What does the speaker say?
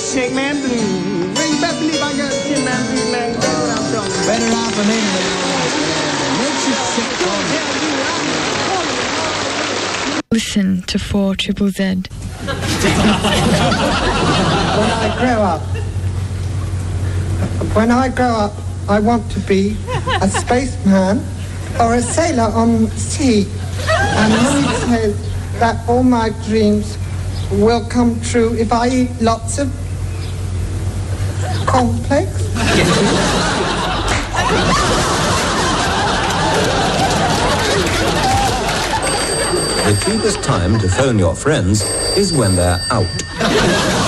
Shake man, you best believe I got 10 man, 3 man. That's what I'm talking about. Better off an makes you sick. Listen to 4ZZZ. When I grow up, I want to be a spaceman or a sailor on the sea. And Mummy says that all my dreams will come true if I eat lots of cornflakes. The cheapest time to phone your friends is when they're out.